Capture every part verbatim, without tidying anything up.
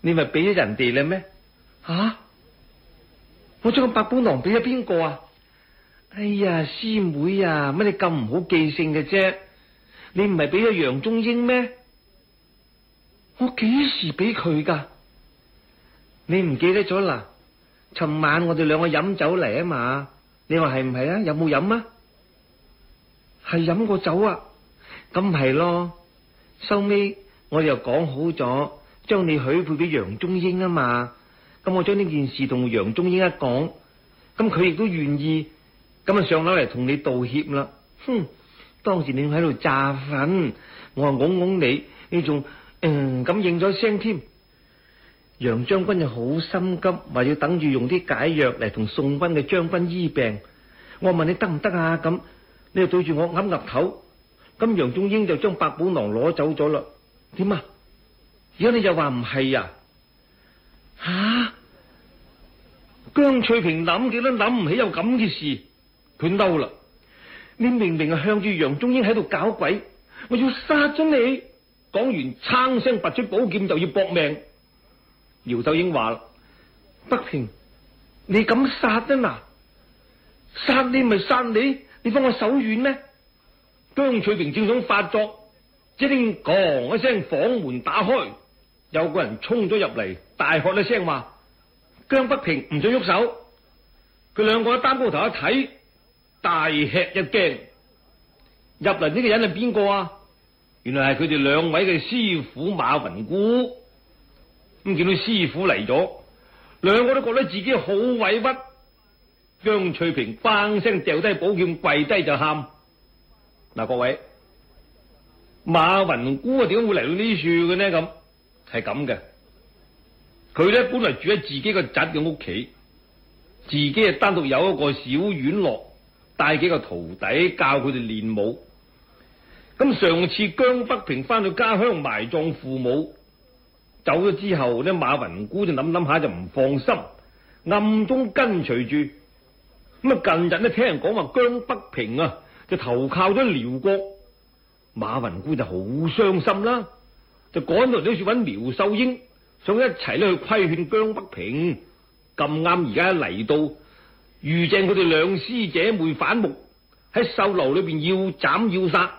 你咪俾咗人哋啦咩？吓、啊！我將個百寶囊俾咗邊個啊？哎呀，師妹啊，乜你咁唔好記性嘅啫？你唔係俾咗楊中英咩？我幾時俾佢噶？你唔記得咗啦？尋晚我哋兩個飲酒嚟啊嘛，你話係唔係啊？有冇飲啊？係飲過酒啊？咁係咯。收尾我哋又講好咗，將你許配俾楊中英啊嘛。咁我將呢件事同楊中英一講，咁佢亦都願意，咁啊上樓嚟同你道歉啦。哼，當時你喺度詐瞓，我話拱拱你，你仲嗯咁應咗聲添。楊將軍就好心急，話要等住用啲解藥嚟同宋軍嘅將軍醫病。我問你得唔得啊？咁你就對住我岌岌頭。咁楊中英就將百寶囊攞走咗啦。點啊？而家你就話唔係啊？吓、啊！姜翠萍諗幾多諗唔起有咁嘅事，佢嬲啦！你明明係向住楊中英喺度搞鬼，我要殺咗你！講完，撐聲拔出寶劍就要搏命。姚秀英話：北平，你敢殺啊嗱？殺你咪殺你，你幫我手軟咩？姜翠萍正想發作，只聽咣一聲，房門打開，有個人衝咗入嚟，大喝一聲話：姜北平唔准喐手！佢兩個一擔高頭一睇，大吃一驚。入嚟呢個人係邊個啊？原來係佢哋兩位嘅師傅馬雲姑。咁見到師傅嚟咗，兩個都覺得自己好委屈。姜翠萍砰聲掉低寶劍，跪低就喊。嗱，各位，馬雲姑啊，點解會嚟到呢處嘅呢？咁係咁嘅，佢咧本來住喺自己個侄嘅屋企，自己啊單獨有一個小院落，帶幾個徒弟教佢哋練武。咁上次姜北平翻到家鄉埋葬父母，走咗之後呢，馬雲姑就諗諗下就唔放心，暗中跟隨住。咁啊，近日呢聽人講話姜北平啊就投靠咗遼國，馬雲姑就好傷心啦，就趕到呢處揾苗秀英，想一齊咧去規勸姜北平。咁啱而家嚟到，遇正佢哋兩師姐妹反目，喺秀樓裏邊要斬要殺。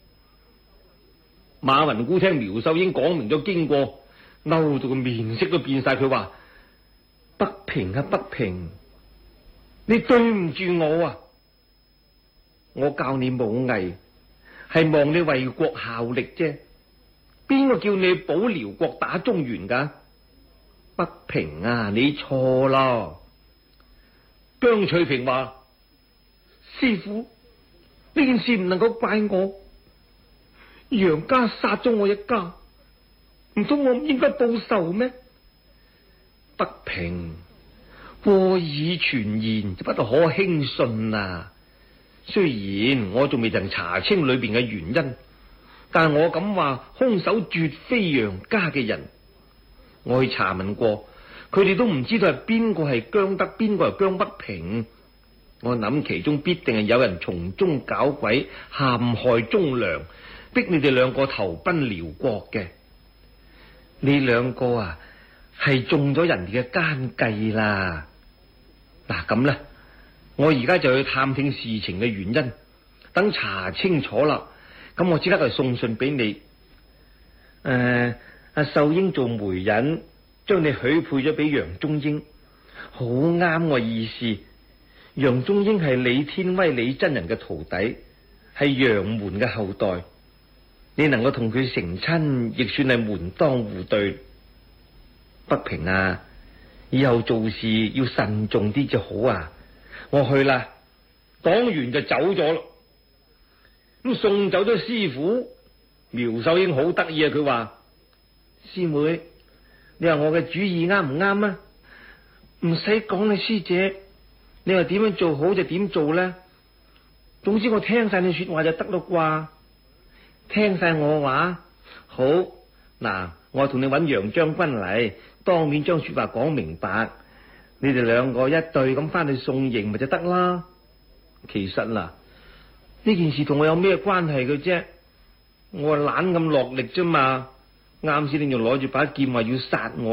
馬雲姑聽苗秀英講明咗經過，嬲到個面色都變晒。佢話：北平啊北平，你對唔住我啊！我教你武藝，係望你為國效力啫。邊個叫你保遼國打中原噶？北平啊，你錯咯！姜翠萍話：師父，呢件事唔能夠怪我。楊家殺咗我一家，唔通我唔應該報仇咩？北平，禍已傳言，就不可輕信啊！雖然我仲未曾查清裏邊嘅原因，但係我敢話兇手絕非楊家嘅人。我去查問過，佢哋都唔知道係邊個係姜德，邊個係姜北平。我諗其中必定係有人從中搞鬼，陷害忠良，逼你哋兩個投奔遼國嘅。你兩個啊，係中咗人哋嘅奸計啦。嗱咁啦，我而家就去探聽事情嘅原因，等查清楚啦，咁我即刻就送信俾你。誒、呃，阿秀英做媒人，將你許配咗俾楊中英，好啱我意思。楊中英係李天威李真人嘅徒弟，係楊門嘅後代。你能夠同佢成親，亦算係門當戶對。北平啊，以後做事要慎重啲就好啊！我去啦，講完就走咗咯。咁送走咗師傅，苗秀英好得意啊！佢話：師妹，你話我嘅主意啱唔啱啊？唔使講啦，師姐，你話點樣做好就點做啦。總之我聽晒你說話就得咯啩。聽晒我話，好嗱，我同你揾楊將軍嚟，當面將說話講明白，你哋兩個一對咁翻去送迎咪就得啦。其實嗱，呢件事同我有咩關係嘅啫？我懶咁落力啫嘛，啱先你仲攞住把劍話要殺我。